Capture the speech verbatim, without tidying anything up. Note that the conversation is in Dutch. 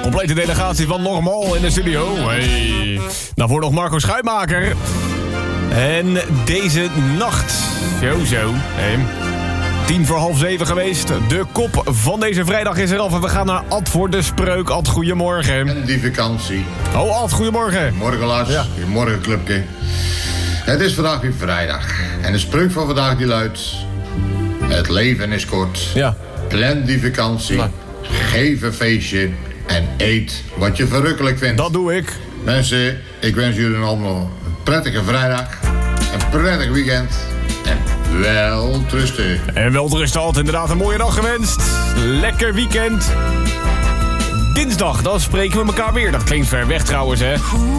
Complete delegatie van Normal in de studio. Hey. Daarvoor nog Marco Schuitmaker. En deze nacht, zo zo, hey. Tien voor half zeven geweest. De kop van deze vrijdag is eraf en we gaan naar Ad voor de spreuk. Ad, goedemorgen. En die vakantie. Oh, Ad, goedemorgen. Morgen Lars, Ja. goedemorgen clubje. Het is vandaag weer vrijdag. En de spreuk van vandaag die luidt... Het leven is kort. Ja. Plan die vakantie. Nou. Geef een feestje. En eet wat je verrukkelijk vindt. Dat doe ik. Mensen, ik wens jullie allemaal een prettige vrijdag. Een prettig weekend. En wel trusten. En wel rusten, Ad, inderdaad een mooie dag gewenst. Lekker weekend. Dinsdag, dan spreken we elkaar weer. Dat klinkt ver weg trouwens, hè.